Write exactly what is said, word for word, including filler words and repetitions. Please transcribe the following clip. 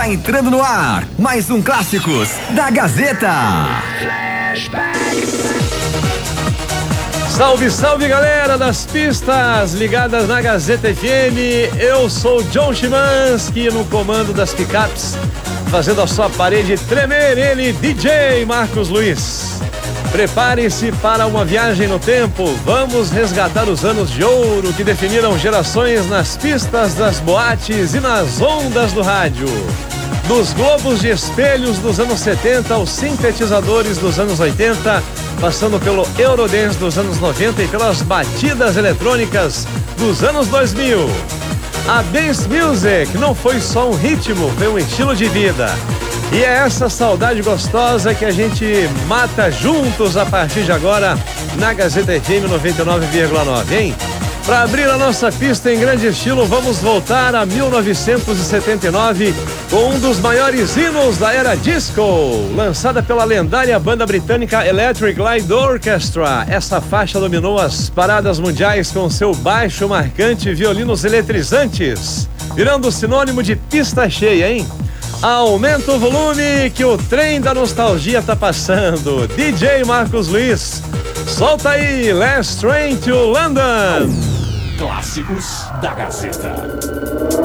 Está entrando no ar mais um Clássicos da Gazeta. Salve, salve galera das pistas ligadas na Gazeta F M. Eu sou John Chimansky no comando das picapes, fazendo a sua parede tremer, ele, D J Marcos Luiz. Prepare-se para uma viagem no tempo. Vamos resgatar os anos de ouro que definiram gerações nas pistas das boates e nas ondas do rádio. Dos globos de espelhos dos anos setenta aos sintetizadores dos anos oitenta, passando pelo Eurodance dos anos noventa e pelas batidas eletrônicas dos anos dois mil. A Dance Music não foi só um ritmo, foi um estilo de vida. E é essa saudade gostosa que a gente mata juntos a partir de agora na Gazeta F M noventa e nove vírgula nove, hein? Para abrir a nossa pista em grande estilo, vamos voltar a mil novecentos e setenta e nove com um dos maiores hinos da era disco, lançada pela lendária banda britânica Electric Light Orchestra. Essa faixa dominou as paradas mundiais com seu baixo marcante e violinos eletrizantes, virando sinônimo de pista cheia, hein? Aumenta o volume que o trem da nostalgia tá passando. D J Marcos Luiz, solta aí Last Train to London. Clássicos da Gazeta.